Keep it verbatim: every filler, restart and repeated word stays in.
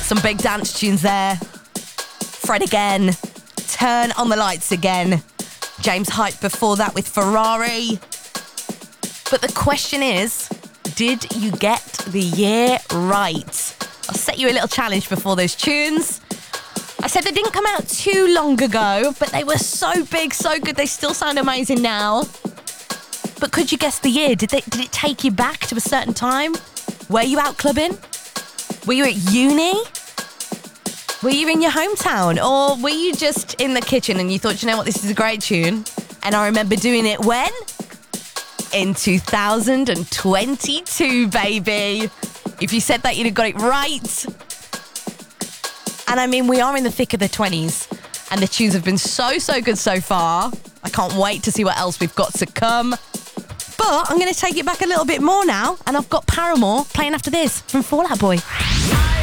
Some big dance tunes there. Fred again. Turn on the Lights again. James Hype before that with Ferrari. But the question is, did you get the year right? I'll set you a little challenge before those tunes. I said they didn't come out too long ago, but they were so big, so good, they still sound amazing now. But could you guess the year? Did, they, did it take you back to a certain time? Were you out clubbing? Were you at uni? Were you in your hometown? Or were you just in the kitchen and you thought, you know what, this is a great tune? And I remember doing it when? In two thousand twenty-two, baby. If you said that, you'd have got it right. And I mean, we are in the thick of the twenties, and the tunes have been so, so good so far. I can't wait to see what else we've got to come. But I'm going to take it back a little bit more now, and I've got Paramore playing after this from Fall Out Boy.